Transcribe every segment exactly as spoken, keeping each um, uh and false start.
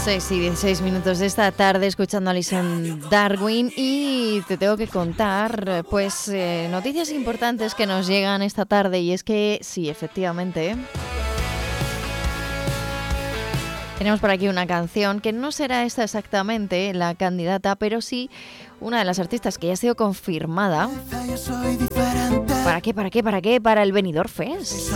seis y dieciséis minutos de esta tarde escuchando a Alison Darwin y te tengo que contar pues eh, noticias importantes que nos llegan esta tarde y es que sí, efectivamente tenemos por aquí una canción que no será esta exactamente la candidata, pero sí una de las artistas que ya ha sido confirmada. ¿Para qué? ¿Para qué? ¿Para qué? Para el Benidorm Fest.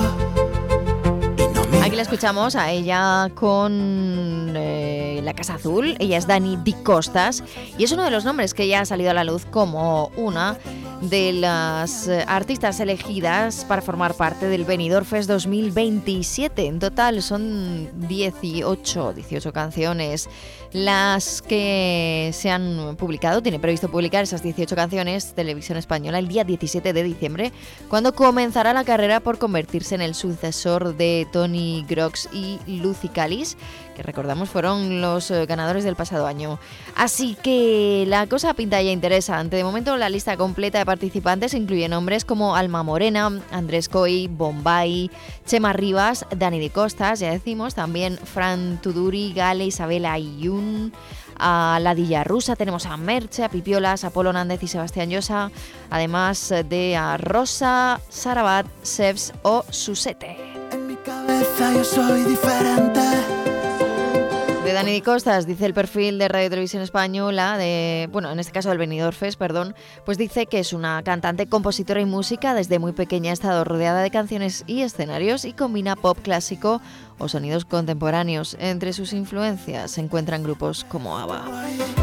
Aquí la escuchamos a ella con eh, La Casa Azul. Ella es Dani Di Costas y es uno de los nombres que ya ha salido a la luz como una de las artistas elegidas para formar parte del Benidorm Fest dos mil veintisiete. En total son dieciocho, dieciocho canciones las que se han publicado. Tiene previsto publicar esas dieciocho canciones Televisión Española el día diecisiete de diciembre, cuando comenzará la carrera por convertirse en el sucesor de Tony Grox y Lucy Callis, que recordamos fueron los ganadores del pasado año. Así que la cosa pinta ya interesante. De momento la lista completa de participantes incluye nombres como Alma Morena, Andrés Coy, Bombay, Chema Rivas, Dani Di Costas, ya decimos, también Fran Tuduri, Gale, Isabela Ayun, a Ladilla Rusa, tenemos a Merche, a Pipiolas, a Polo Nández y Sebastián Llosa, además de a Rosa, Sarabat, Sevs o Susete. En mi cabeza yo soy diferente. De Dani Di Costas, dice el perfil de Radio Televisión Española, de, bueno, en este caso del Benidorm Fest, perdón, pues dice que es una cantante, compositora y música. Desde muy pequeña ha estado rodeada de canciones y escenarios y combina pop clásico o sonidos contemporáneos. Entre sus influencias se encuentran grupos como ABBA.